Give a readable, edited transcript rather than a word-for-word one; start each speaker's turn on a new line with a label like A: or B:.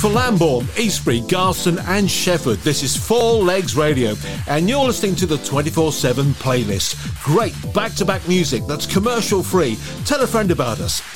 A: For Lambourne, Eastbury, Garston and Shefford, this is Four Legs Radio, and you're listening to the 24/7 playlist. Great back-to-back music that's commercial free. Tell a friend about us.